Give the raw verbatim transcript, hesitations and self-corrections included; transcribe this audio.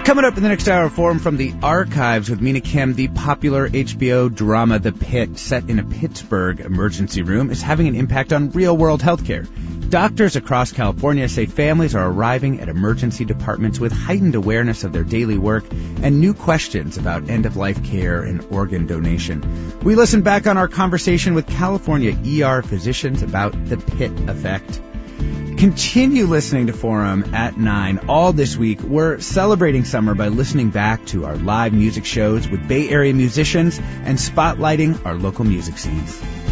Coming up in the next hour, Forum from the Archives with Mina Kim. The popular H B O drama The Pit, set in a Pittsburgh emergency room, is having an impact on real-world healthcare. Doctors across California say families are arriving at emergency departments with heightened awareness of their daily work and new questions about end-of-life care and organ donation. We listen back on our conversation with California E R physicians about the Pit effect. Continue listening to Forum at nine all this week. We're celebrating summer by listening back to our live music shows with Bay Area musicians and spotlighting our local music scenes.